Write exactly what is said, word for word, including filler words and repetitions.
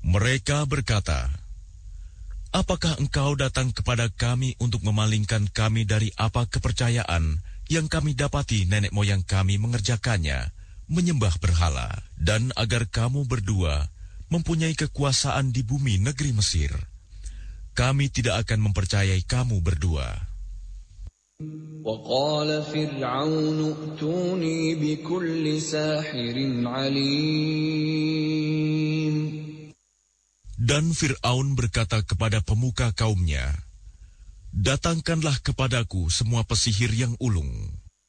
Mereka berkata, apakah engkau datang kepada kami untuk memalingkan kami dari apa kepercayaan yang kami dapati nenek moyang kami mengerjakannya, menyembah berhala, dan agar kamu berdua mempunyai kekuasaan di bumi negeri Mesir? Kami tidak akan mempercayai kamu berdua. وَقَالَ فِرْعَوْنُ ائْتُونِي بِكُلِّ سَاحِرٍ عَلِيمٍ. Dan Fir'aun berkata kepada pemuka kaumnya, datangkanlah kepadaku semua pesihir yang ulung.